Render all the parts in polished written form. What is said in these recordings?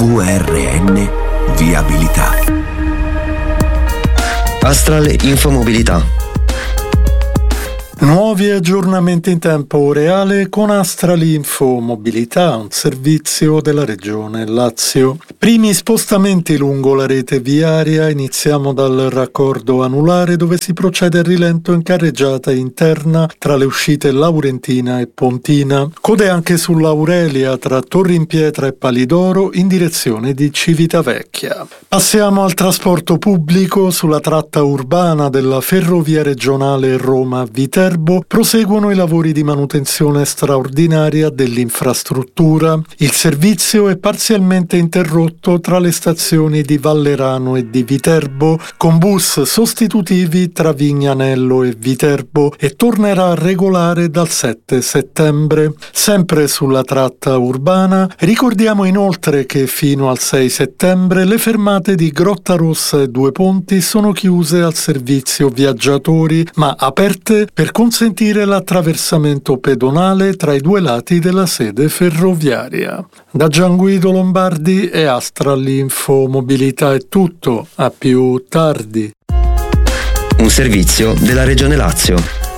VRN Viabilità. Astral Infomobilità. Nuovi aggiornamenti in tempo reale con Astral Info Mobilità, un servizio della Regione Lazio. Primi spostamenti lungo la rete viaria, iniziamo dal raccordo anulare dove si procede a rilento in carreggiata interna tra le uscite Laurentina e Pontina. Code anche sull'Aurelia tra Torri in Pietra e Palidoro in direzione di Civitavecchia. Passiamo al trasporto pubblico. Sulla tratta urbana della ferrovia regionale Roma-Viterbo proseguono i lavori di manutenzione straordinaria dell'infrastruttura. Il servizio è parzialmente interrotto tra le stazioni di Vallerano e di Viterbo, con bus sostitutivi tra Vignanello e Viterbo, e tornerà regolare dal 7 settembre. Sempre sulla tratta urbana, ricordiamo inoltre che fino al 6 settembre le fermate di Grottarossa e Due Ponti sono chiuse al servizio viaggiatori, ma aperte per consentire l'attraversamento pedonale tra i due lati della sede ferroviaria. Da Gianguido Lombardi e Astral Info Mobilità è tutto, a più tardi. Un servizio della Regione Lazio.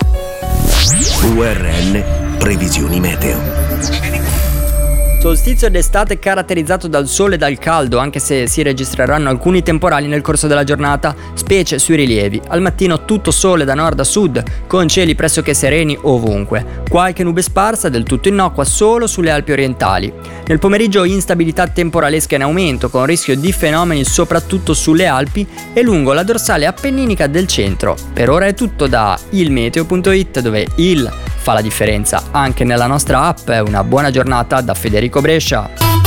VRN Previsioni Meteo. Solstizio d'estate caratterizzato dal sole e dal caldo, anche se si registreranno alcuni temporali nel corso della giornata, specie sui rilievi. Al mattino tutto sole da nord a sud, con cieli pressoché sereni ovunque. Qualche nube sparsa del tutto innocua solo sulle Alpi orientali. Nel pomeriggio instabilità temporalesca in aumento, con rischio di fenomeni soprattutto sulle Alpi e lungo la dorsale appenninica del centro. Per ora è tutto da ilmeteo.it, dove il fa la differenza anche nella nostra app. Una buona giornata da Federico Brescia.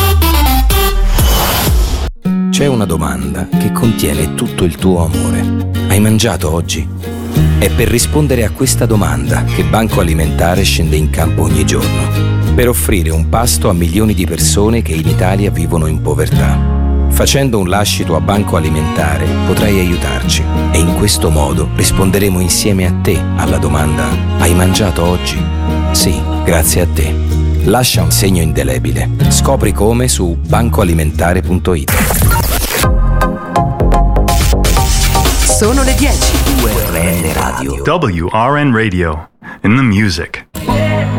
C'è una domanda che contiene tutto il tuo amore. Hai mangiato oggi? È per rispondere a questa domanda che Banco Alimentare scende in campo ogni giorno, per offrire un pasto a milioni di persone che in Italia vivono in povertà. Facendo un lascito a Banco Alimentare potrai aiutarci e in questo modo risponderemo insieme a te alla domanda: hai mangiato oggi? Sì, grazie a te. Lascia un segno indelebile. Scopri come su bancoalimentare.it. Sono le 10. WRN Radio. WRN Radio. In the music.